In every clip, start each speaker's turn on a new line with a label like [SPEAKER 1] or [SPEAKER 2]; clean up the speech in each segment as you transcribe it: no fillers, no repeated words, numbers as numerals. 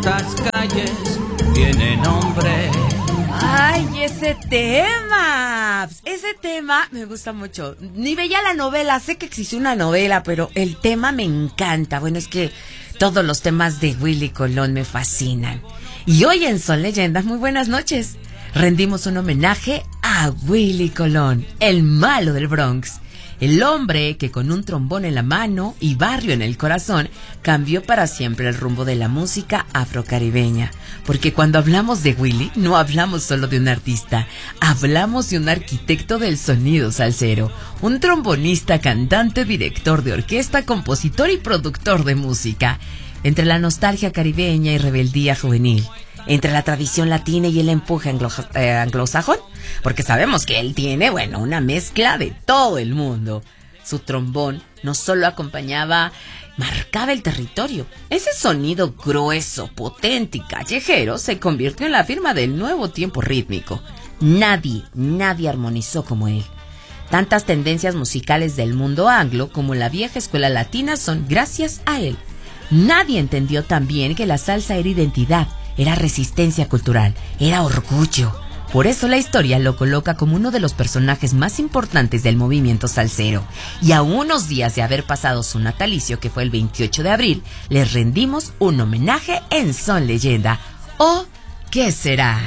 [SPEAKER 1] estas calles tiene nombre.
[SPEAKER 2] ¡Ay, ese tema! Ese tema me gusta mucho. Ni veía la novela, sé que existe una novela, pero el tema me encanta. Bueno, es que todos los temas de Willy Colón me fascinan. Y hoy en Son Leyendas, muy buenas noches, rendimos un homenaje a Willy Colón, el malo del Bronx. El hombre que con un trombón en la mano y barrio en el corazón cambió para siempre el rumbo de la música afrocaribeña. Porque cuando hablamos de Willy, no hablamos solo de un artista, hablamos de un arquitecto del sonido salsero, un trombonista, cantante, director de orquesta, compositor y productor de música. Entre la nostalgia caribeña y rebeldía juvenil, entre la tradición latina y el empuje anglosajón, porque sabemos que él tiene, una mezcla de todo el mundo. Su trombón no solo acompañaba, marcaba el territorio. Ese sonido grueso, potente y callejero se convirtió en la firma del nuevo tiempo rítmico. Nadie armonizó como él. Tantas tendencias musicales del mundo anglo como la vieja escuela latina son gracias a él. Nadie entendió también que la salsa era identidad, era resistencia cultural, era orgullo. Por eso la historia lo coloca como uno de los personajes más importantes del movimiento salsero. Y a unos días de haber pasado su natalicio, que fue el 28 de abril, les rendimos un homenaje en Son Leyenda. ¿O qué será?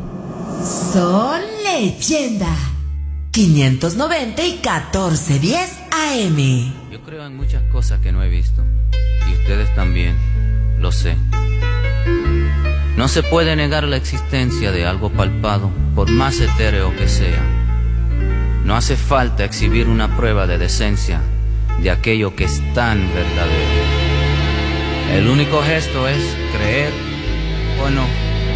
[SPEAKER 2] Son Leyenda. 590 y 1410 AM.
[SPEAKER 1] Yo creo en muchas cosas que no he visto. Y ustedes también, lo sé. No se puede negar la existencia de algo palpado, por más etéreo que sea. No hace falta exhibir una prueba de decencia de aquello que es tan verdadero. El único gesto es creer o no.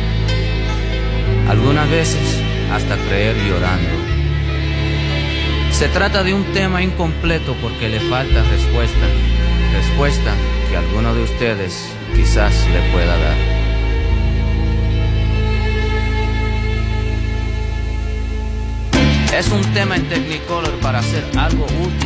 [SPEAKER 1] Algunas veces hasta creer llorando. Se trata de un tema incompleto porque le falta respuesta. Respuesta que alguno de ustedes quizás le pueda dar. Es un tema en Technicolor para hacer algo útil.